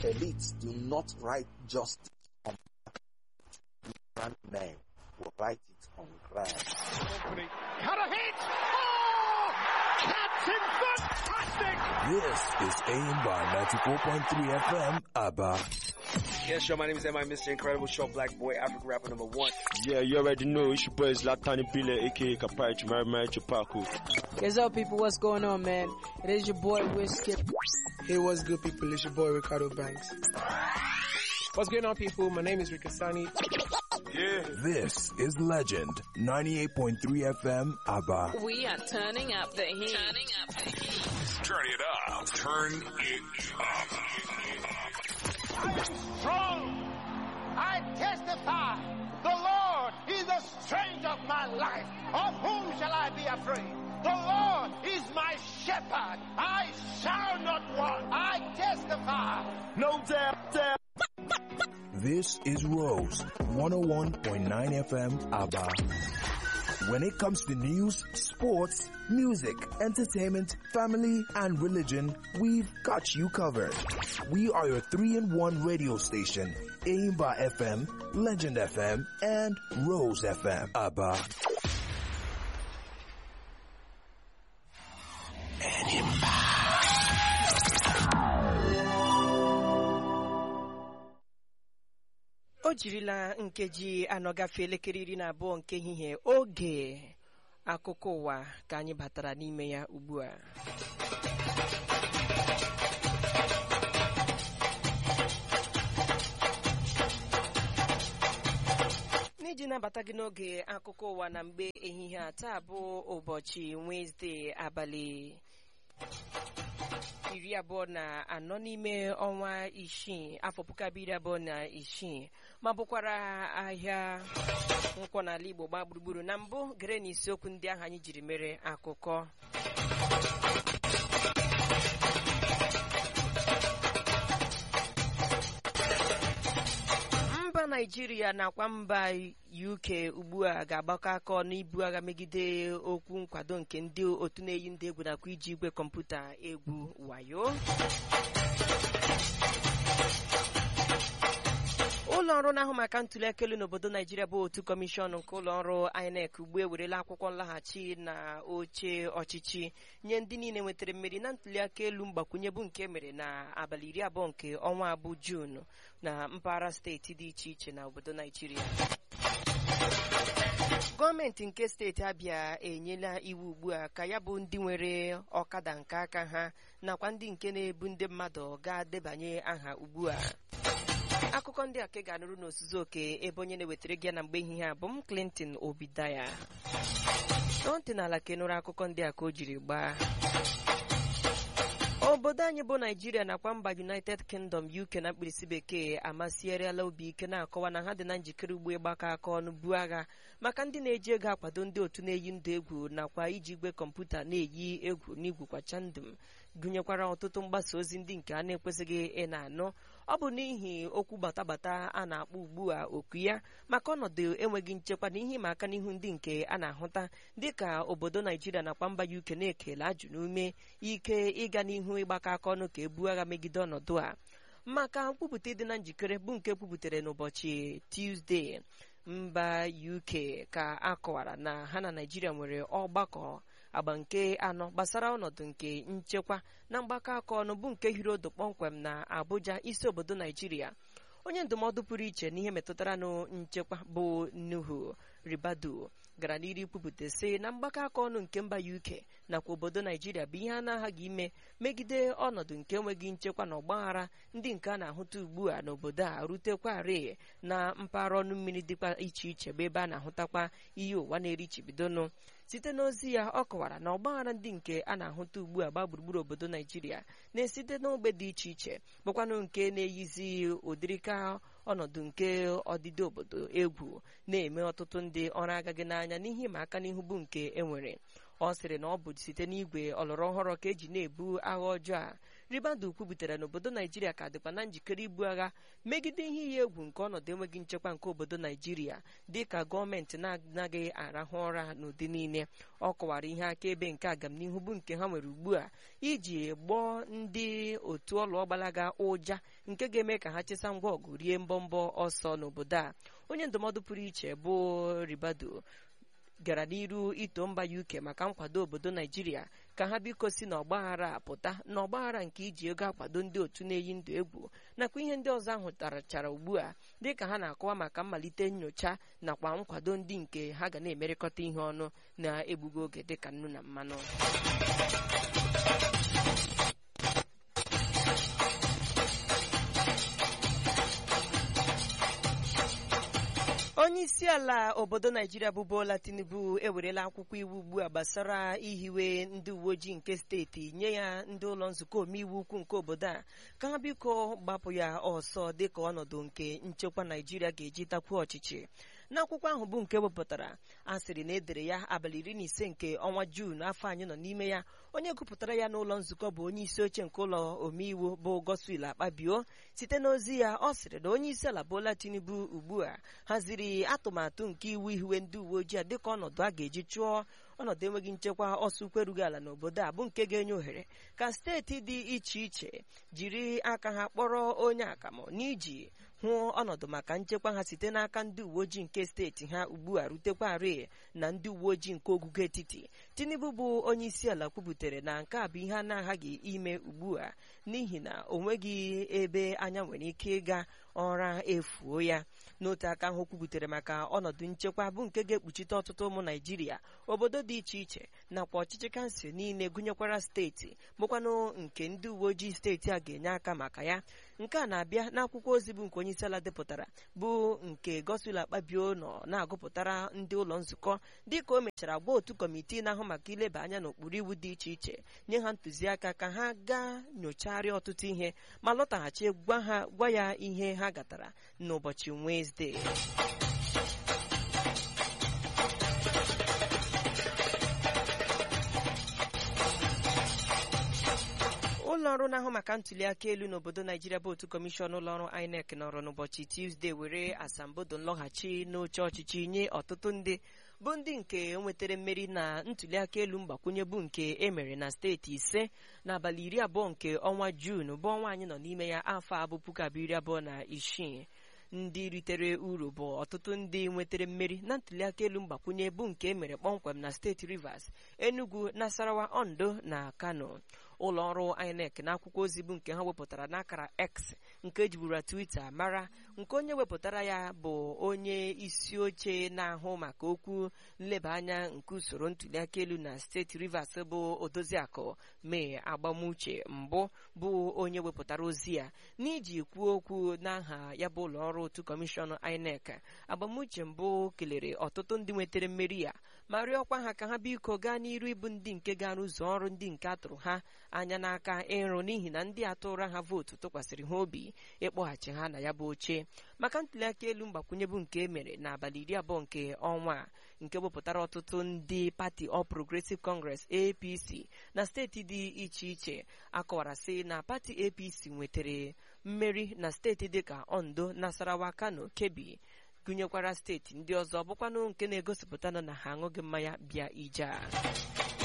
elites do not write justice on grand men, will write it on grass. Cut a hit! Oh! Captain fantastic! This is aimed by 94.3 FM, Abba. Yes, yo, my name is M.I. Mr. Incredible, short black boy, African rapper #1. Yeah, you already know. It's your boy Zlatan Ibile, aka Kapai Chumari Chupaku. What's up, people? What's going on, man? It is your boy, Whiskey. Hey, what's good, people? It's your boy, Ricardo Banks. What's going on, people? My name is Rikasani. Yeah. This is Legend, 98.3 FM, Abba. We are turning up the heat. Turning up the heat. Turn it up. Turn it up. I am strong. I testify. The Lord is the strength of my life. Of whom shall I be afraid? The Lord is my shepherd. I shall not want. I testify. No doubt. This is Rose, 101.9 FM, Abba. When it comes to news, sports, music, entertainment, family, and religion, we've got you covered. We are your 3-in-1 radio station, Aimba FM, Legend FM, and Rose FM, Abba. O jirila nkeji anọ gafee elekere 12 nke ehihie oge akụkọ ụwa ka anyị batara n'ime ya ugbu a. N'iji nabata gị n'oge akụkọ ụwa na mgbe ehihie a, taa bụ ụbọchị Wednesday abalị 24 n'ime ọnwa isii afọ 2026 ma bụkwara ahịa nkwọ n'ala Igbo gbaa gburugburu. Na mbụ gere n'isiokwu ndị ahụ anyị jiri mere akụkọ. Mba Naịjirịa nakwa mba UK ugbu a ga-agbakọ aka ọnụ ibu agha megide okwu nkwado nke ndị otu na-eyi ndị egwu nakwa iji igwe kọmputa egwu wayo. Ụlọọrụ na-ahụ maka ntụliaka elu n'obodo Naịjirịa bụ otu kọmishọn nke ụlọọrụ INEC ugbu ewerela akwụkwọ nlaghachi na oche ọchịchị nye ndị niile nwetara mmeri na ntụliaka elu mgbakwunye bụ nke mere na abalị 20 nke ọnwa abụ Juun na mpaghara steeti dị iche iche na obodo Naịjirịa. Gọọmenti nke steeti Abịa enyela iwu ugbu a ka ya bụ ndị nwere ọkada nke aka ha nakwa ndị nke na-ebu ndị mmadụ ga-debanye aha ugbu a. Akụkọ ndị a ka ga-anụrụ n'ozuzu oke ebe onye na-ewetara gị na mgbe ehihie a bụ m Clinton Obidaya. N'ontị n'ala ka nụrụ akụkọ ndị a ka o jiri gbaa. Obodo anyị bụ Naịjirịa nakwa mba United Kingdom UK na mkpirisi bekee amasịarịala obi ike na-akọwa na ha dị na njikere ugbo ịgbakọ aka ọnụ buo agha maka ndị na-eji ego akwado ndị otu na-eyi ndụ egwu nakwa iji igwe kọmputa na-eyi egwu n'igwukwacha ndụ, gụnyekwara ọtụtụ mgbasa ozi ndị nke a na-ekwesịghị ị na-anụ. Ọ bụ n'ihi okwu batabata a na-akpọ ugbu a oku ya maka ọnọdụ enweghị nchekwa na ihe ịma aka n'ihu ndị nke a na-ahụta dịka obodo Naịjirịa nakwa mba UK na-ekele ajụ n'ume ike ịga n'ihu ịgbakọ aka ọnụ ka ebu agha megide ọnọdụ a. Maka nkwupụta dị na njikere bụ nke kwuputere n'ụbọchị Tuesday, mba UK ka akọwara na ha na Naịjirịa nwere ọgbakọ agba nke anọ gbasara ọnọdụ nke nchekwa na mgbakọ aka ọnụ bụ nke hiri odo kpọmkwem na Abuja, isi obodo Naịjirịa. Onye ndụmọdụ pụrụ iche n'ihe metụtara nchekwa bụ Nuhu Ribadu gara n'iru kwupụta sị na mgbakọ aka ọnụ nke mba UK nakwa obodo Naịjirịa bụ ihe a na-aghaghị ime megide ọnọdụ nke enweghị nchekwa na ọgbaghara ndị nke a na-ahụta ugbu a n'obodo a rutekwarị na mpaghara ọnụ mmiri dịkwa iche iche bụ ebe a na-ahụtakwa ihe ụwa na-erichibidonụ. Site n'ozi ya, ọ kọwara na ọgbaghara ndị nke a na-ahụta ugbu a gbaa gburugburu obodo Naịjirịa na-esite n'ogbe dị iche iche bụkwanụ nke na-eyizi ụdịrịka ọnọdụ nke ọdịdị obodo egwu na-eme ọtụtụ ndị ọrụ agaghị n'anya n'ihe ịma aka n'ihu bụ nke enwere. Ọ sịrị na ọ bụ site n'igwe ọlọrọ ọhụrụ ka eji na-ebu agha ọjọọ a Ribadu kwubutere na obodo Naijiria ka dịkwa na njikere ibu agha megide ihe iyi egwu nke ọnọdụ enweghị nchekwa nke obodo Naijiria dịka gọọmenti na-anaghị arahụ ụra n'ụdị niile. Ọ kọwara ihe akaebe nke agamnihu bụ nke ha nwere ugbu a iji gbọọ ndị otu ọlụọgbalaga ụja nke ga-eme ka ha chesa ngwa ọgụ rie mbọmbọ ọsọ n'obodo a. Onye ndụmọdụ pụrụ iche bụ Ribadu gara n'iru ito mba UK maka nkwado obodo Naijiria ka ha biko si n'ọgbaghara pụta n'ọgbaghara nke iji ego akwado ndị otu na-eyi ndụ egwu nakwa ihe ndị ọzọ ahụ tarachara ugbu a dịka ha na-akọwa maka mmalite nnyocha nakwa nkwado ndị nke ha ga na-emerịkọta ihe ọnụ na-egbugo oge dịka nnu na mmanụ. Onye isi ala obodo Naijiria bụ Bola Tinubu ewerela akwụkwọ iwu ugbu a gbasara ihiwe ndị uwe ojii nke steeti nye ya ndị ụlọ nzukọ omeiwu ukwu nke obodo a ka ha biko gbapụ ya ọsọ dịka ọnọdụ nke nchekwa Naijiria ga-eji takwuo ọchịchị. N'akwụkwọ ahụ bụ nke wepụtara a sịrị na edere ya abalị 15 nke ọnwa Juun afọ anyị nọ n'ime ya. Onye gụpụtara ya n'ụlọ nzukọ bụ onye isi oche nke ụlọ omeiwu bụ Godswill Akpabio. Site n'ozi ya, ọ sịrị na onye isi ala Bola Tinubu ugbu a haziri atụmatụ nke iwu ihiwe ndị uwe ojii dịka ọnọdụ a ga-eji chụọ ọnọdụ enweghị nchekwa ọsọ ukwerughị ala n'obodo a bụ nke ga-enye ohere ka steeti dị iche iche jiri aka ha kpọrọ onye akamụ n'iji hụ ọnọdụ maka nchekwa ha site n'aka ndị uwe ojii nke steeti ha ugbu a rutekwarị na ndị uwe ojii nke ogugo etiti. Tinubu bụ onye isi ala kwubutere na nke a bụ ihe a na-aghaghị ime ugbu a n'ihi na o nweghị ebe anya nwere ike ịga ọra efuo ya. N'otu aka ahụ kwubutere maka ọnọdụ nchekwa bụ nke ga-ekpuchite ọtụtụ ụmụ Naijiria, obodo dị iche iche nakwa ọchịchị kansụl niile gụnyekwara steeti bụkwanụ nke ndị uwe ojii steeti a ga-enye aka maka ya. Nke a na-abịa n'akwụkwọ ozi bụ nke onye isi ala depụtara bụ nke Godswill Akpabio nọ na-agụpụtara ndị ụlọ nzukọ dịka o mechara gwa otu kọmitii na-ahụ maka ileba anya n'okpuru iwu dị iche iche nye ha ntụziaka ka ha gaa nyochagharịa ọtụtụ ihe ma lọtaghachi gwa ya ihe ha gatara n'ụbọchị Wenezdee. Ụlọọrụ na-ahụ maka ntụliaka elu n'obodo Naijiria bụ otu kọmishọn ụlọọrụ INEC nọrọ n'ụbọchị Tuzdee were asambodo nlọghachi n'oche ọchịchị nye ọtụtụ ndị bụ ndị nke nwetara mmeri na ntụliaka elu mgbakwunye bụ nke emere na steeti 5 n'abalị 20 nke ọnwa Juun bụ ọnwa anyị nọ n'ime ya afọ a bụ 2026. Ndị ritere uru bụ ọtụtụ ndị nwetara mmeri na ntụliaka elu mgbakwunye bụ nke emere kpọmkwem na steeti Rivers, Enugu, Nasarawa, Ondo na Kano. Ụlọ ọrụ INEC n'akwụkwọ ozi bụ nke ha wepụtara n'akara X nke ejiburu Twitter mara, nke onye wepụtara ya bụ onye isi oche na-ahụ maka okwu nleba anya nke usoro ntụliaka elu na steeti Rivers bụ Odoziakụ Mee Agbamuche mbụ bụ onye wepụtara ozi ya n'iji kwuo okwu n'aha ya bụ ụlọ ọrụ otu kọmishọn INEC. Agbamuche mbụ kelere ọtụtụ ndị nwetara mmeri ya ma rịọkwa ha ka ha biko gaa n'iru ịbụ ndị nke gara ụzọ ọrụ ndị nke atụrụ ha anya n'aka ịrụ n'ihi na ndị atụra ha vootu tụkwasịrị ha obi ịkpọghachi ha na ya bụ oche maka ntụliaka elu mgbakwunye bụ nke emere n'abalị 20 nke ọnwa nke wepụtara ọtụtụ ndị pati All Progressive Congress APC na steeti dị iche iche. Akọwara sị na pati APC nwetara mmeri na steeti dịka Ondo, Nasarawa, Kano, Kebbi gụnyekwara steeti ndị ọzọ bụkwanụ nke na-egosipụta na ha aṅụghị mmanya bịa ije a.